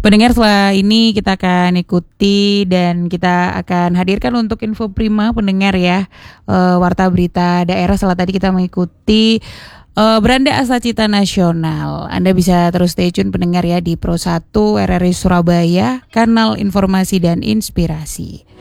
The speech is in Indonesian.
Pendengar, setelah ini kita akan ikuti dan kita akan hadirkan untuk info prima pendengar ya, warta berita daerah. Setelah tadi kita mengikuti Beranda Asa Cita Nasional. Anda bisa terus stay tune pendengar ya di Pro 1 RRI Surabaya, kanal informasi dan inspirasi.